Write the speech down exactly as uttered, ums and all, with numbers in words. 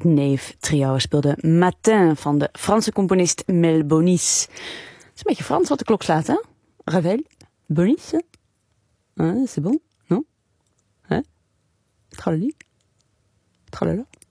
Neve Trio speelde Matin van de Franse componist Mel Bonis. Het is een beetje Frans wat de klok slaat, hè? Ravel, Bonis, hein? C'est bon, non? Hein? Tralali? Tralala?